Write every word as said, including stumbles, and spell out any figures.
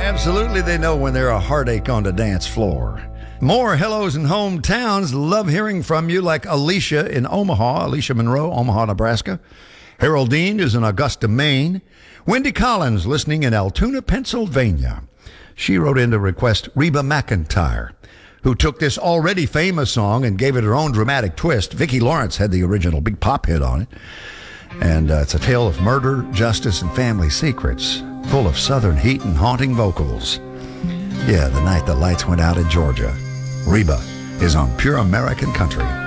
Absolutely, they know when they're a heartache on the dance floor. More hellos and hometowns. Love hearing from you, like Alicia in Omaha, Alicia Monroe, Omaha, Nebraska. Haroldine is in Augusta, Maine. Wendy Collins listening in Altoona, Pennsylvania. She wrote in to request Reba McEntire, who took this already famous song and gave it her own dramatic twist. Vicki Lawrence had the original big pop hit on it. And uh, it's a tale of murder, justice, and family secrets, full of southern heat and haunting vocals. Yeah, the night the lights went out in Georgia. Reba is on Pure American Country.